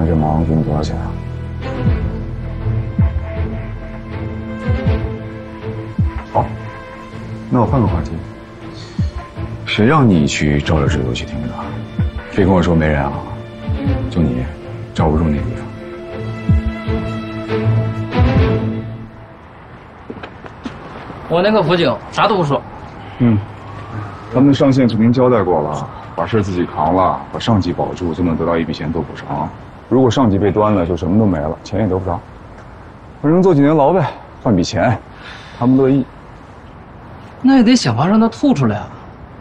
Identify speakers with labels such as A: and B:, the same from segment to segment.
A: 这忙给你多少钱啊？好，那我换个话题，谁让你去照着这游戏厅的？别跟我说没人啊，就你罩不住那地方。
B: 我那个辅警啥都不说。
A: 他们的上线肯定交代过了，把事自己扛了，把上级保住，就能得到一笔钱做补偿。如果上级被端了，就什么都没了，钱也得不着。反正坐几年牢呗，换笔钱，他们乐意。
B: 那也得想法让他吐出来啊。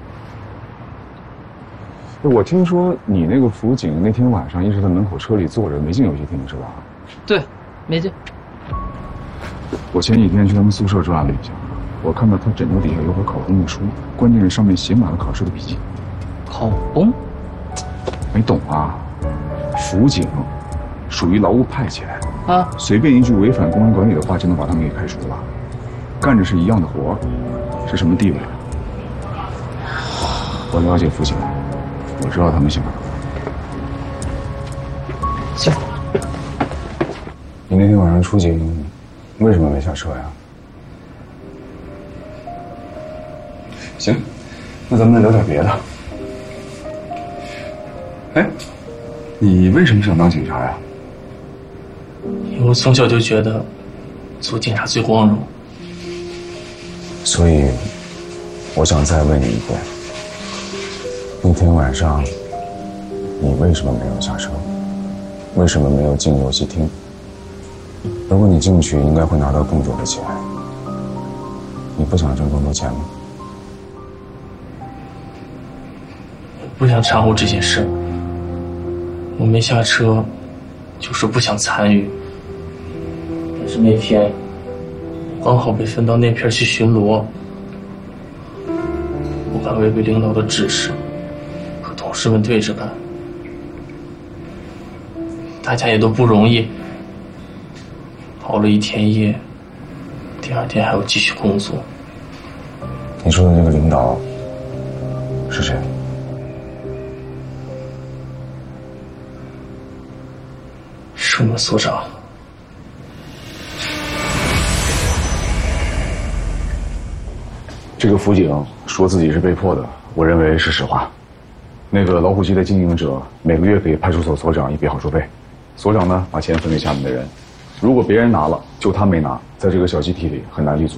A: 我听说你那个辅警那天晚上一直在门口车里坐着，没进游戏厅是吧？
B: 对，没进。
A: 我前几天去他们宿舍转了一下，我看到他枕头底下有本考公的书，关键是上面写满了考试的笔记。
B: 考公？
A: 没懂啊？辅警属于劳务派遣
B: 啊，
A: 随便一句违反公安管理的话就能把他们给开除了，干着是一样的活，是什么地位？我了解辅警，我知道他们想什么。
B: 行。
A: 你那天晚上出警，为什么没下车呀？行，那咱们再聊点别的。哎，你为什么想当警察呀？
C: 因为我从小就觉得做警察最光荣。
A: 所以，我想再问你一遍，那天晚上，你为什么没有下车？为什么没有进游戏厅？如果你进去，应该会拿到更多的钱。你不想挣更多钱吗？
C: 我不想掺和这件事，我没下车，就是不想参与。但是那天，刚好被分到那片去巡逻，不敢违背领导的指示，和同事们对着干。大家也都不容易，跑了一天夜，第二天还要继续工作。
A: 你说的那个领导是谁？
C: 是我们所长。
A: 这个辅警说自己是被迫的，我认为是实话。那个老虎机的经营者每个月给派出所所长一笔好处费，所长呢把钱分给下面的人，如果别人拿了，就他没拿，在这个小集体里很难立足。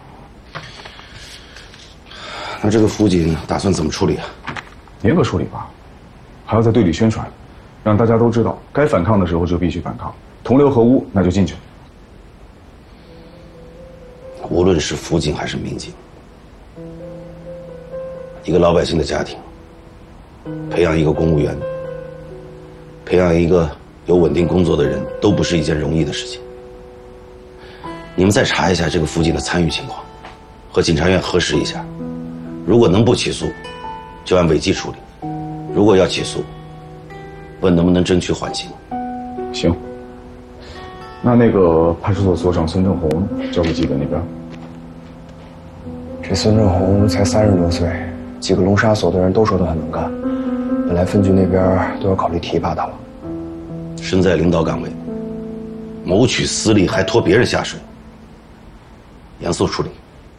D: 那这个辅警打算怎么处理啊？
A: 严格处理吧，还要在队里宣传，让大家都知道，该反抗的时候就必须反抗，同流合污那就进去。
D: 无论是辅警还是民警，一个老百姓的家庭，培养一个公务员，培养一个有稳定工作的人，都不是一件容易的事情。你们再查一下这个辅警的参与情况，和检察院核实一下，如果能不起诉，就按违纪处理；如果要起诉，问能不能争取缓刑。
A: 行。那个派出所所长孙正红交给基本那边。
E: 这孙正红才30多岁，几个龙沙所的人都说他很能干，本来分局那边都要考虑提拔他了。
D: 身在领导岗位，谋取私利还拖别人下水，严肃处理。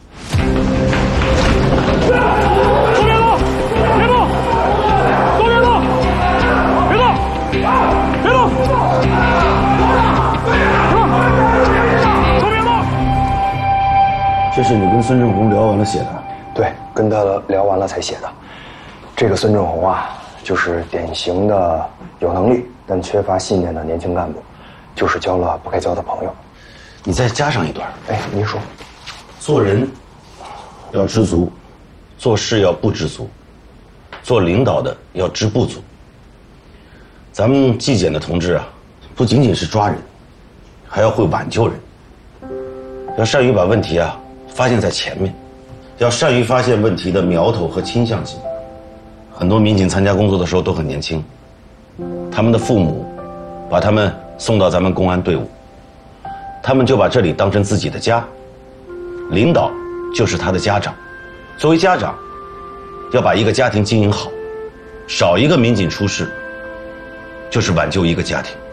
D: 这是你跟孙正红聊完了写的？
E: 对，跟他聊完了才写的。这个孙正红啊，就是典型的有能力但缺乏信念的年轻干部，就是交了不该交的朋友。
D: 你再加上一段。
E: 哎，您说，
D: 做人要知足，做事要不知足，做领导的要知不足。咱们纪检的同志啊，不仅仅是抓人，还要会挽救人，要善于把问题啊发现在前面，要善于发现问题的苗头和倾向性。很多民警参加工作的时候都很年轻，他们的父母把他们送到咱们公安队伍，他们就把这里当成自己的家，领导就是他的家长。作为家长，要把一个家庭经营好，少一个民警出事，就是挽救一个家庭。